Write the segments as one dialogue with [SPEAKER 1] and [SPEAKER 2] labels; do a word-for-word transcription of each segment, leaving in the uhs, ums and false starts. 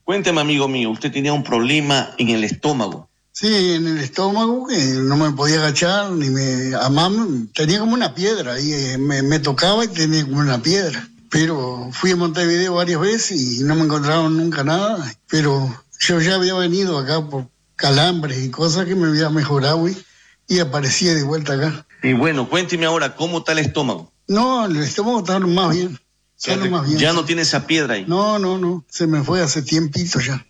[SPEAKER 1] Cuénteme, amigo mío, usted tenía un problema en el estómago.
[SPEAKER 2] Sí, en el estómago, que no me podía agachar, ni me... Además, tenía como una piedra, y me, me tocaba y tenía como una piedra. Pero fui a Montevideo varias veces y no me encontraron nunca nada. Pero yo ya había venido acá por calambres y cosas que me había mejorado y, y aparecía de vuelta acá.
[SPEAKER 1] Y bueno, cuénteme ahora, ¿cómo está el estómago?
[SPEAKER 2] No, el estómago está más bien.
[SPEAKER 1] Ya, te, más bien, ya no tiene esa piedra ahí.
[SPEAKER 2] No, no, no, se me fue hace tiempito ya.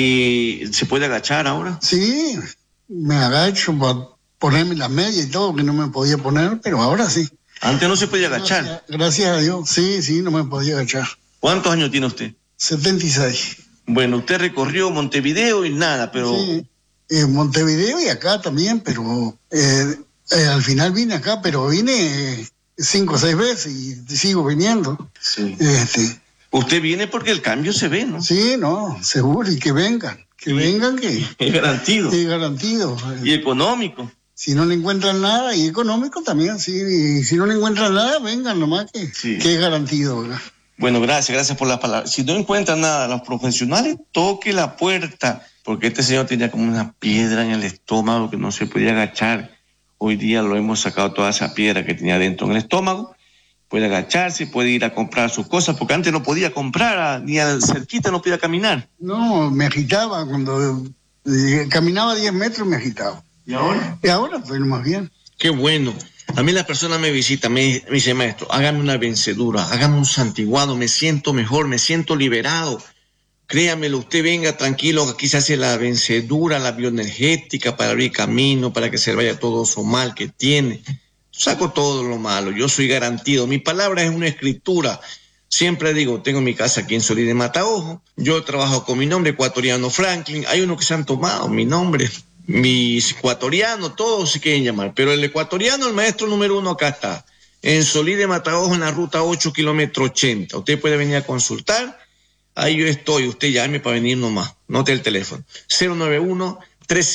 [SPEAKER 1] ¿Y se puede agachar ahora?
[SPEAKER 2] Sí, me agacho para ponerme la media y todo, que no me podía poner, pero ahora sí.
[SPEAKER 1] Antes no se podía agachar.
[SPEAKER 2] Gracias, gracias a Dios, sí, sí, no me podía agachar.
[SPEAKER 1] ¿Cuántos años tiene usted?
[SPEAKER 2] setenta y seis.
[SPEAKER 1] Bueno, usted recorrió Montevideo y nada, pero...
[SPEAKER 2] Sí, en Montevideo y acá también, pero eh, eh, al final vine acá, pero vine... Eh, cinco o seis veces y sigo viniendo.
[SPEAKER 1] Sí.
[SPEAKER 2] Este,
[SPEAKER 1] Usted viene porque el cambio se ve, ¿no?
[SPEAKER 2] Sí, no, seguro, y que vengan, que sí. vengan, que...
[SPEAKER 1] Es garantido.
[SPEAKER 2] Es garantido.
[SPEAKER 1] Y económico.
[SPEAKER 2] Si no le encuentran nada, y económico también, sí, y si no le encuentran nada, vengan nomás, que, sí. que es garantido, ¿verdad?
[SPEAKER 1] Bueno, gracias, gracias por las palabras. Si no encuentran nada, los profesionales, toque la puerta, porque este señor tenía como una piedra en el estómago que no se podía agachar. Hoy día lo hemos sacado toda esa piedra que tenía dentro en el estómago. Puede agacharse, puede ir a comprar sus cosas, porque antes no podía comprar, ni al cerquita no podía caminar.
[SPEAKER 2] No, me agitaba cuando eh, caminaba diez metros, me agitaba.
[SPEAKER 1] ¿Y ahora?
[SPEAKER 2] Y ahora, pues, más bien.
[SPEAKER 1] Qué bueno. A mí las personas me visitan, me, me dicen, maestro, hágame una vencedura, hágame un santiguado, me siento mejor, me siento liberado. Créamelo, usted venga tranquilo, aquí se hace la vencedura, la bioenergética para abrir camino, para que se vaya todo su mal que tiene. Saco todo lo malo, yo soy garantido. Mi palabra es una escritura. Siempre digo, tengo mi casa aquí en Solí de Mataojo, yo trabajo con mi nombre, ecuatoriano Franklin. Hay unos que se han tomado mi nombre, mis ecuatorianos, todos se quieren llamar, pero el ecuatoriano, el maestro número uno acá está, en Solí de Mataojo, en la ruta ocho, kilómetro ochenta. Usted puede venir a consultar. Ahí yo estoy, usted llame para venir nomás. Note el teléfono. cero nueve uno, tres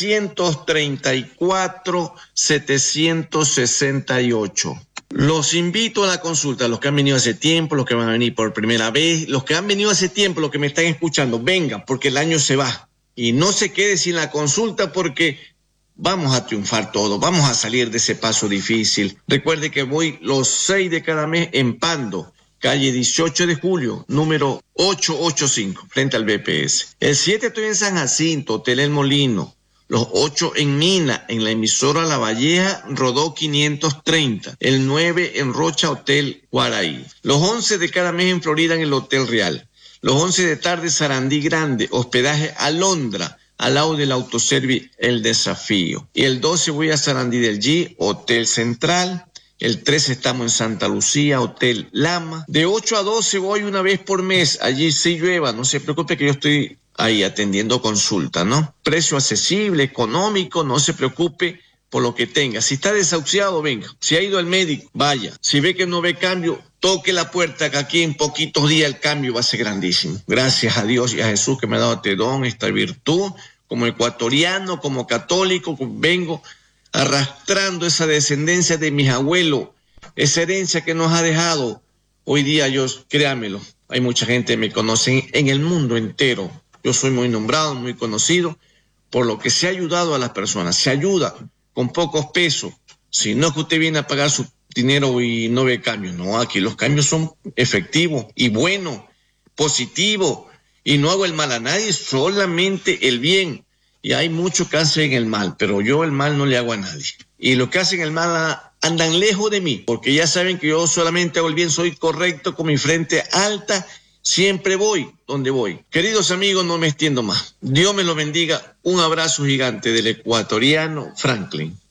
[SPEAKER 1] tres cuatro, siete seis ocho. Los invito a la consulta, los que han venido hace tiempo, los que van a venir por primera vez, los que han venido hace tiempo, los que me están escuchando, vengan, porque el año se va. Y no se quede sin la consulta porque vamos a triunfar todos, vamos a salir de ese paso difícil. Recuerde que voy los seis de cada mes en Pando, calle dieciocho de julio, número ochocientos ochenta y cinco, frente al B P S. El siete estoy en San Jacinto, Hotel El Molino. Los ocho en Mina, en la emisora La Valleja, Rodó quinientos treinta. El nueve en Rocha, Hotel Guaraí. Los once de cada mes en Florida, en el Hotel Real. Los once de tarde, Sarandí Grande, hospedaje Alondra, al lado del autoservice El Desafío. Y el doce voy a Sarandí del G, Hotel Central. El trece estamos en Santa Lucía, Hotel Lama. De ocho a doce voy una vez por mes. Allí sí llueva, no se preocupe que yo estoy ahí atendiendo consulta, ¿no? Precio accesible, económico, no se preocupe por lo que tenga. Si está desahuciado, venga. Si ha ido al médico, vaya. Si ve que no ve cambio, toque la puerta, que aquí en poquitos días el cambio va a ser grandísimo. Gracias a Dios y a Jesús que me ha dado este don, esta virtud. Como ecuatoriano, como católico, vengo arrastrando esa descendencia de mis abuelos, esa herencia que nos ha dejado. Hoy día yo, créamelo, hay mucha gente que me conoce en el mundo entero. Yo soy muy nombrado, muy conocido, por lo que se ha ayudado a las personas. Se ayuda con pocos pesos. Si no es que usted viene a pagar su dinero y no ve cambio. No, aquí los cambios son efectivos y buenos, positivos. Y no hago el mal a nadie, solamente el bien. Y hay muchos que hacen el mal, pero yo el mal no le hago a nadie. Y los que hacen el mal andan lejos de mí, porque ya saben que yo solamente hago el bien, soy correcto, con mi frente alta, siempre voy donde voy. Queridos amigos, no me extiendo más. Dios me lo bendiga. Un abrazo gigante del ecuatoriano Franklin.